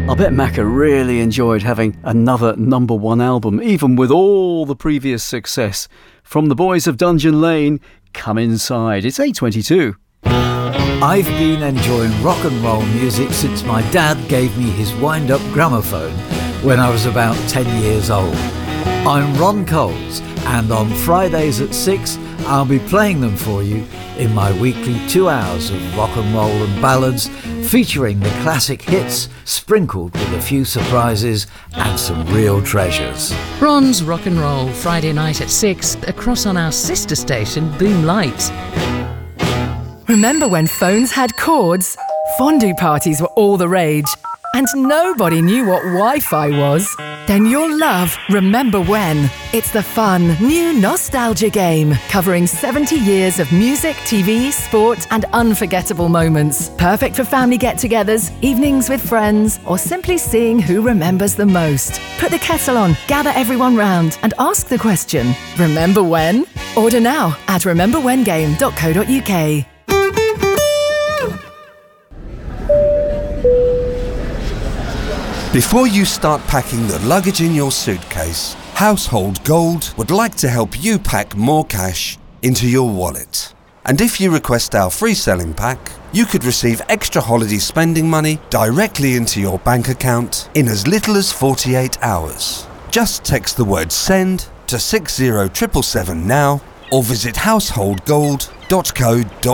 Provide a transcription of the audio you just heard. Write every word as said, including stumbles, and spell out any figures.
I bet Macca really enjoyed having another number one album, even with all the previous success. From the boys of Dungeon Lane, Come Inside. It's eight twenty-two. I've been enjoying rock and roll music since my dad gave me his wind-up gramophone when I was about ten years old. I'm Ron Coles, and on Fridays at six, I'll be playing them for you in my weekly two hours of rock and roll and ballads, featuring the classic hits, sprinkled with a few surprises and some real treasures. Ron's Rock and Roll, Friday night at six, across on our sister station, Boom Lights. Remember when phones had cords? Fondue parties were all the rage, and nobody knew what Wi-Fi was. Then you'll love Remember When. It's the fun, new nostalgia game covering seventy years of music, T V, sport and unforgettable moments. Perfect for family get-togethers, evenings with friends, or simply seeing who remembers the most. Put the kettle on, gather everyone round and ask the question, remember when? Order now at remember when game dot co dot uk. Before you start packing the luggage in your suitcase, Household Gold would like to help you pack more cash into your wallet. And if you request our free selling pack, you could receive extra holiday spending money directly into your bank account in as little as forty-eight hours. Just text the word SEND to six zero seven seven seven now or visit household gold dot co dot uk.